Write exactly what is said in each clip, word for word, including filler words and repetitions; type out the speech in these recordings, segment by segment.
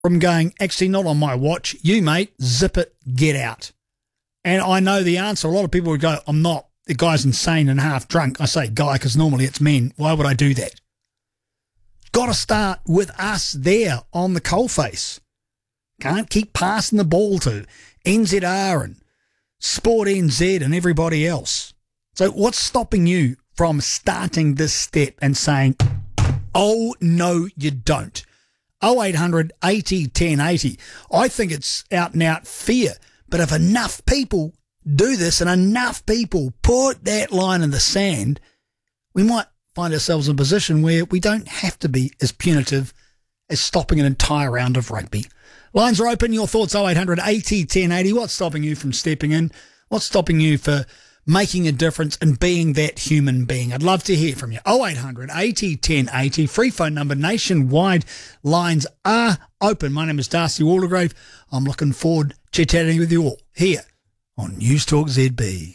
from going, actually not on my watch, you mate, zip it, get out. And I know the answer. A lot of people would go, I'm not, the guy's insane and half drunk. I say guy because normally it's men. Why would I do that? Got to start with us there on the coalface. Can't keep passing the ball to N Z R and Sport N Z and everybody else. So what's stopping you from starting this step and saying, oh, no, you don't? oh eight hundred eighty ten eighty. I think it's out and out fear. But if enough people do this and enough people put that line in the sand, we might find ourselves in a position where we don't have to be as punitive as stopping an entire round of rugby. Lines are open. Your thoughts, oh eight hundred eighty ten eighty. What's stopping you from stepping in? What's stopping you for making a difference and being that human being? I'd love to hear from you. oh eight hundred eighty ten eighty. Free phone number nationwide. Lines are open. My name is Darcy Waldegrave. I'm looking forward to chatting with you all here on News Talk Z B.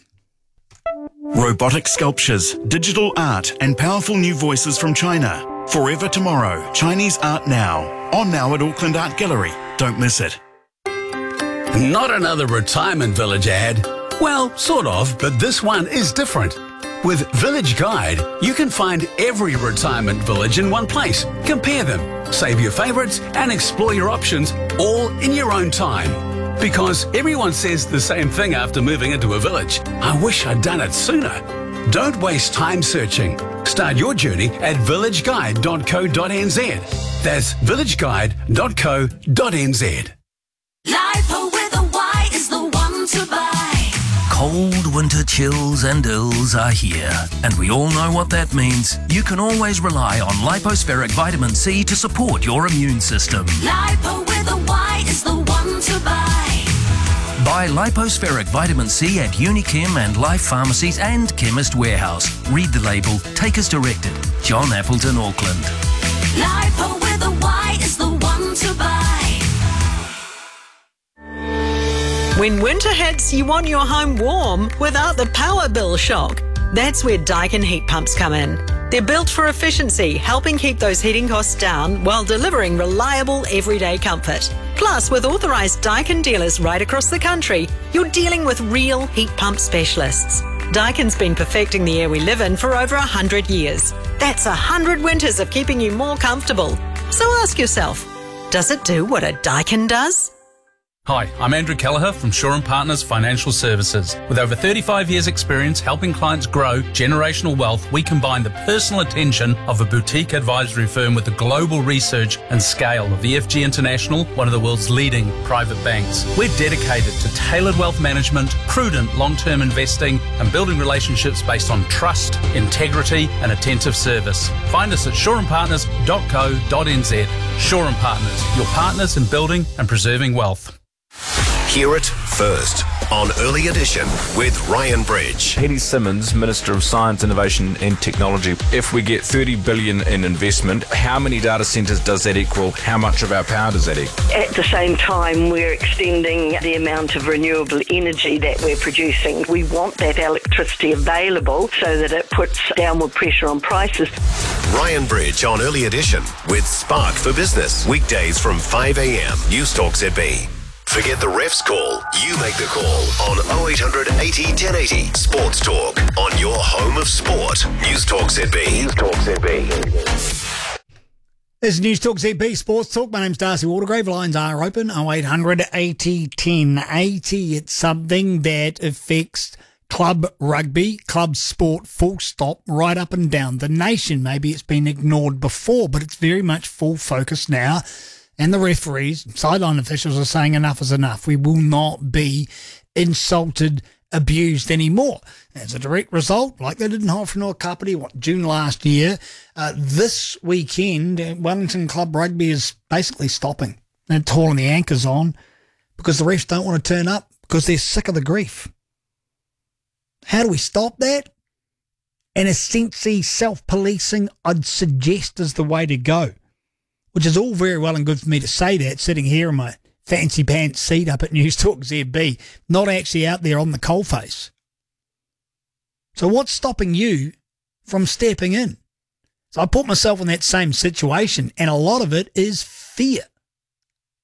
Robotic sculptures, digital art and powerful new voices from China. Forever Tomorrow, Chinese Art Now. On now at Auckland Art Gallery. Don't miss it. Not another retirement village ad. Well, sort of, but this one is different. With Village Guide, you can find every retirement village in one place. Compare them, save your favourites and explore your options all in your own time. Because everyone says the same thing after moving into a village. I wish I'd done it sooner. Don't waste time searching. Start your journey at village guide dot co dot n z. That's village guide dot co dot n z. Lipo with a Y is the one to buy. Cold winter chills and ills are here, and we all know what that means. You can always rely on Lipospheric Vitamin C to support your immune system. Lipo with a Y is the one to buy. Buy Lipospheric Vitamin C at Unichem and Life Pharmacies and Chemist Warehouse. Read the label, take as directed. John Appleton, Auckland. Lipo with a Y is the one to buy. When winter hits, you want your home warm without the power bill shock. That's where Daikin heat pumps come in. They're built for efficiency, helping keep those heating costs down while delivering reliable everyday comfort. Plus, with authorised Daikin dealers right across the country, you're dealing with real heat pump specialists. Daikin's been perfecting the air we live in for over one hundred years. That's one hundred winters of keeping you more comfortable. So ask yourself, does it do what a Daikin does? Hi, I'm Andrew Kelleher from Shaw and Partners Financial Services. With over thirty-five years experience helping clients grow generational wealth, we combine the personal attention of a boutique advisory firm with the global research and scale of E F G International, one of the world's leading private banks. We're dedicated to tailored wealth management, prudent long-term investing, and building relationships based on trust, integrity, and attentive service. Find us at shaw and partners dot co dot n z. Shaw and Partners, your partners in building and preserving wealth. Hear it first on Early Edition with Ryan Bridge. Hetty Simmons, Minister of Science, Innovation and Technology. If we get thirty billion dollars in investment, how many data centres does that equal? How much of our power does that equal? At the same time, we're extending the amount of renewable energy that we're producing. We want that electricity available so that it puts downward pressure on prices. Ryan Bridge on Early Edition with Spark for Business. Weekdays from five a.m. News Talk Z B. Forget the ref's call. You make the call on oh eight hundred eighty ten eighty. Sports Talk on your home of sport. News Talk Z B. News Talk Z B. This is News Talk Z B Sports Talk. My name's Darcy Waldegrave. Lines are open. oh eight hundred eighty ten eighty. It's something that affects club rugby, club sport, full stop, right up and down the nation. Maybe it's been ignored before, but it's very much full focus now. And the referees, sideline officials are saying enough is enough. We will not be insulted, abused anymore. As a direct result, like they did in Hawhawhenua Kapiti, what, June last year, uh, this weekend, Wellington Club Rugby is basically stopping. They're hauling the anchors on because the refs don't want to turn up because they're sick of the grief. How do we stop that? And essentially self-policing, I'd suggest, is the way to go. Which is all very well and good for me to say that, sitting here in my fancy pants seat up at News Talk Z B, not actually out there on the coalface. So what's stopping you from stepping in? So I put myself in that same situation, and a lot of it is fear.